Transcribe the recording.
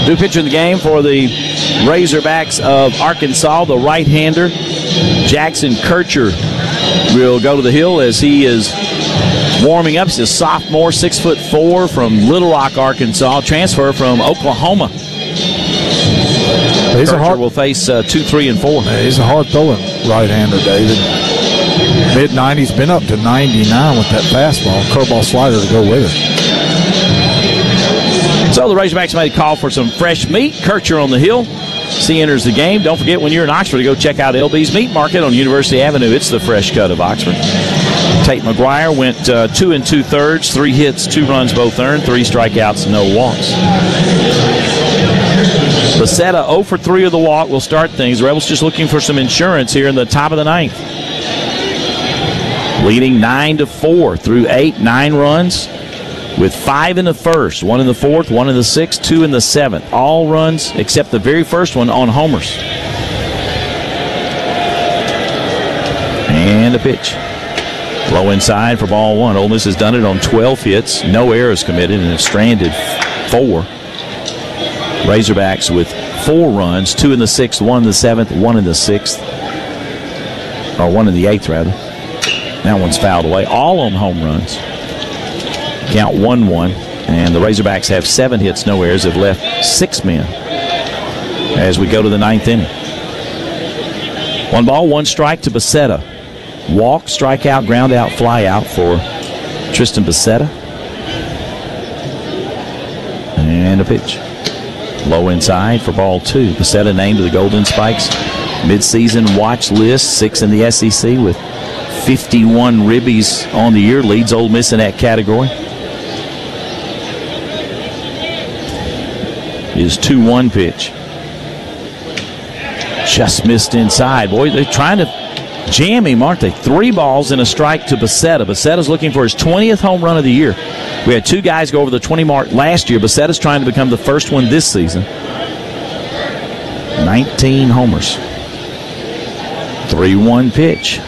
New pitcher in the game for the Razorbacks of Arkansas, the right-hander, Jackson Kircher, will go to the hill as he is warming up. He's a sophomore, 6'4", from Little Rock, Arkansas, transfer from Oklahoma. Kircher will face 2, 3, and 4. He's a hard-throwing right-hander, David. Mid-90s, been up to 99 with that fastball, curveball slider to go with it. So the Razorbacks made a call for some fresh meat. Kircher on the hill. He enters the game. Don't forget, when you're in Oxford, to go check out LB's Meat Market on University Avenue. It's the fresh cut of Oxford. Tate McGuire went 2 2/3, 3 hits, 2 runs, both earned, 3 strikeouts, no walks. Becerra 0 for 3 of the walk will start things. The Rebels just looking for some insurance here in the top of the 9th. Leading 9-4 through 8, 9 runs, with 5 in the first, 1 in the 4th, 1 in the 6th, 2 in the 7th. All runs except the very first one on homers. And a pitch. Low inside for ball 1. Ole Miss has done it on 12 hits. No errors committed and have stranded 4. Razorbacks with 4 runs, 2 in the 6th, 1 in the 7th, 1 in the 6th. Or 1 in the 8th, rather. That one's fouled away. All on home runs. Count 1-1. And the Razorbacks have 7 hits, no errors, have left 6 men as we go to the 9th inning. 1 ball, 1 strike to Becerra. Walk, strikeout, ground out, fly out for Tristan Becerra. And a pitch. Low inside for ball 2. Becerra named to the Golden Spikes midseason watch list, 6th in the SEC with 51 ribbies on the year. Leads Ole Miss in that category. His 2-1 pitch. Just missed inside. Boy, they're trying to jam him, aren't they? 3 balls and a strike to Becerra. Becerra's looking for his 20th home run of the year. We had 2 guys go over the 20 mark last year. Becerra's trying to become the first one this season. 19 homers. 3-1 pitch.